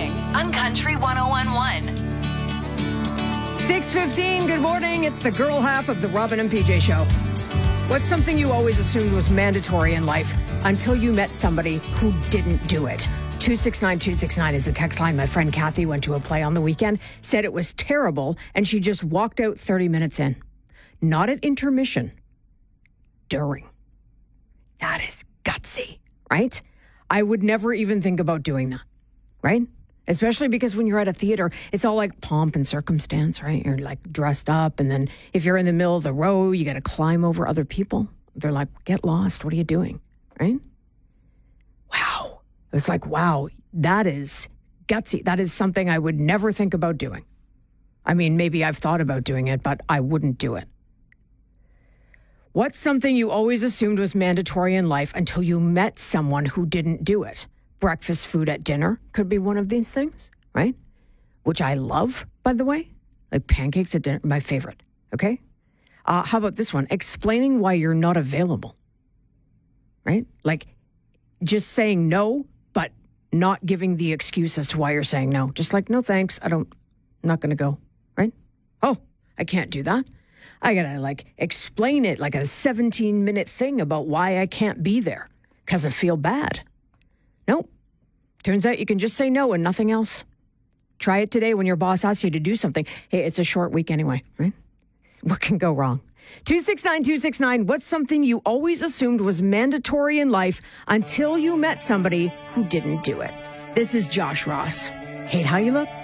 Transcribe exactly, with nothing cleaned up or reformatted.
morning on Country one oh one point one. six fifteen, good morning. It's the girl half of the Robin and P J show. What's something you always assumed was mandatory in life until you met somebody who didn't do it? two six nine two six nine is the text line. My friend Kathy went to a play on the weekend, said it was terrible, and she just walked out thirty minutes in. Not at intermission. During. That is gutsy, right? I would never even think about doing that, right? Especially because when you're at a theater, it's all like pomp and circumstance, right? You're like dressed up, and then if you're in the middle of the row, you got to climb over other people. They're like, get lost. What are you doing, right? Wow. It was like, wow, that is gutsy. That is something I would never think about doing. I mean, maybe I've thought about doing it, but I wouldn't do it. What's something you always assumed was mandatory in life until you met someone who didn't do it? Breakfast food at dinner could be one of these things, right? Which I love, by the way. Like pancakes at dinner, my favorite, okay? Uh, how about this one? Explaining why you're not available, right? Like just saying no, but not giving the excuse as to why you're saying no. Just like, no thanks, I don't, I'm not going to go, right? Oh, I can't do that. I gotta like explain it like a seventeen minute thing about why I can't be there because I feel bad. Nope. Turns out you can just say no and nothing else. Try it today when your boss asks you to do something. Hey, it's a short week anyway, right? What can go wrong? two six nine two six nine, what's something you always assumed was mandatory in life until you met somebody who didn't do it? This is Josh Ross. Hate how you look?